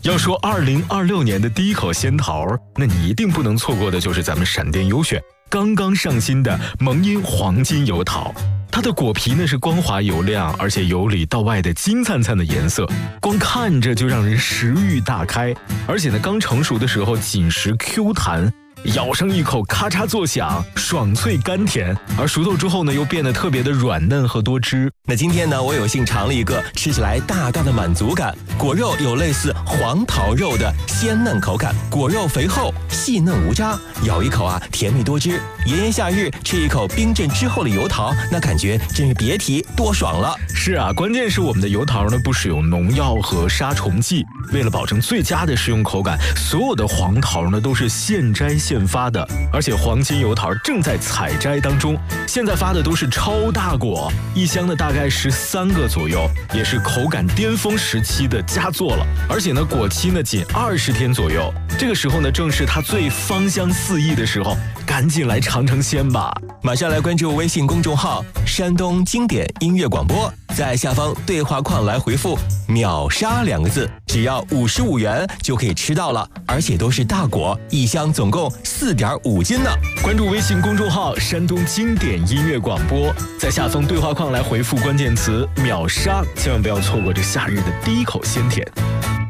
要说2026年的第一口仙桃，那你一定不能错过的就是咱们闪电优选刚刚上新的萌音黄金油桃。它的果皮呢是光滑油亮，而且由里到外的金灿灿的颜色，光看着就让人食欲大开。而且呢，刚成熟的时候紧实 Q 弹，咬上一口咔嚓作响，爽脆甘甜，而熟透之后呢又变得特别的软嫩和多汁。 那今天呢，我有幸尝了一个吃起来大大的满足感，果肉有类似黄桃肉的鲜嫩口感，果肉肥厚细嫩无渣，咬一口啊甜蜜多汁。炎炎夏日吃一口冰镇之后的油桃，那感觉真是别提多爽了。 是啊，关键是我们的油桃呢不使用农药和杀虫剂，为了保证最佳的食用口感，所有的黄桃呢都是现摘现发的，而且黄金油桃正在采摘当中，现在发的都是超大果，一箱呢大概13个左右，也是口感巅峰时期的佳作了。而且呢果期呢仅20天左右，这个时候呢正是它最芳香四溢的时候，赶紧来尝尝鲜吧。 马上来关注微信公众号山东经典音乐广播，在下方对话框来回复秒杀2个字，只要55元就可以吃到了，而且都是大果，一箱总共4.5斤呢。 关注微信公众号山东经典音乐广播，在下方对话框来回复关键词秒杀，千万不要错过这夏日的第一口鲜甜。